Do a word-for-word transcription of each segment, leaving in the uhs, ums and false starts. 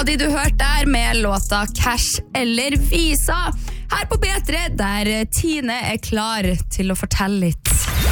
de du hørte der med låta Cash eller Visa. Her på B tre, der Tine er klar til å fortelle litt.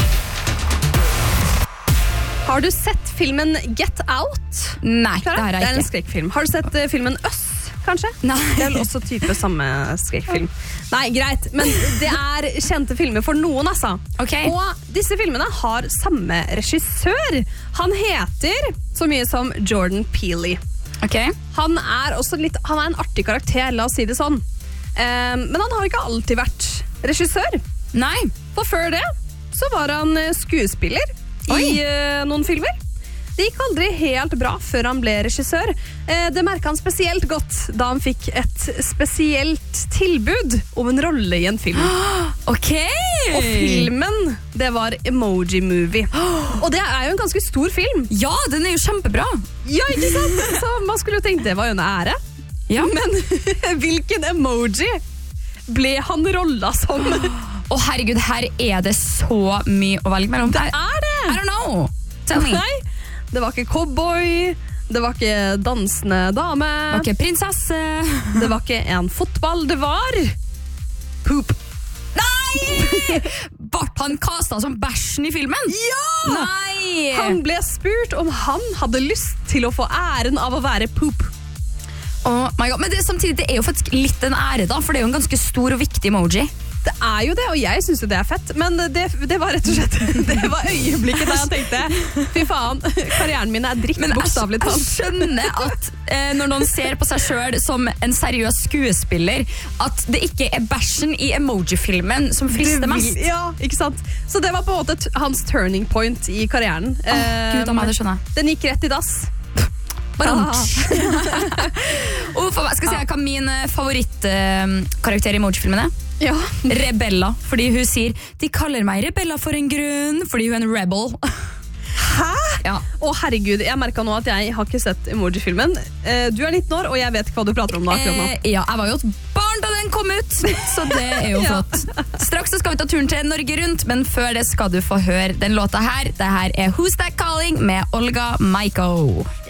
Har du sett filmen Get Out? Nei, det har Det jeg er en ikke. skrekkfilm. Har du sett eh, filmen Us, kanskje? Nei. Det er vel også type samme skrekkfilm. Nei, greit, men det er kjente filmer for noen, altså. Ok. Og disse filmene har samme regissør. Han heter så mye som Jordan Peele. Ok. Han er også litt, han er en artig karakter, la oss si det sånn. Eh, men han har ikke alltid vært regissør. Nei. For før det så var han eh, skuespiller Oi. i eh, noen filmer. Det gikk aldri helt bra før han ble regissør. Eh, det merket han spesielt godt da han fikk et spesielt tilbud om en rolle i en film. Ok. Og filmen, det var Emoji Movie. Og det er jo en ganske stor film. Ja, den er jo kjempebra. Ja, ikke sant? Så man skulle jo tenkt det var jo en ære. Ja. Men hvilken emoji ble han rolla som? Å herregud, her er det så mye å velge mellom. Det er det! I don't know. Tell me. Nei, det var ikke cowboy, det var ikke dansende dame, Det var ikke prinsesse. det var ikke en fotball, det var poop. Nei! Bart han kastet som bæsjen i filmen? Ja! Nei! Han ble spurt om han hadde lyst til å få æren av å være poop. Oh my God. Men det, samtidig, det er jo faktisk litt en ære da, for det er jo en ganske stor og viktig emoji. Det er jo det, og jeg synes jo det er fett, men det, det var rett og slett, det var øyeblikket da jeg tenkte, fy faen, karrieren min er dritt, Men jeg, bokstavlig jeg talt. skjønner at eh, når noen ser på seg selv som en seriøs skuespiller, at det ikke er bæsjen i emoji-filmen som frister mest. Ja, ikke sant? Så det var på en måte t- hans turning point i karrieren. Åh, Gud, da må jeg det skjønne. Den gikk rett i dass. Bare Uff, jeg skal si hva min eh, favorittkarakter i emoji-filmen er. Ja. Rebella, fordi hun sier de kaller meg Rebella for en grunn, fordi hun er en rebel. Hæ? Ja. Å herregud, jeg merket nå at jeg har ikke sett emoji-filmen. Eh, Du er nitten år, og jeg vet ikke hva du prater om nå akkurat nå. Eh, ja, jeg var jo et barn da den kom ut, så det er jo Ja. flott. Straks så skal vi ta turen til Norge rundt, men før det skal du få høre den låta her. Det her er Who's That Calling med Olga Maiko.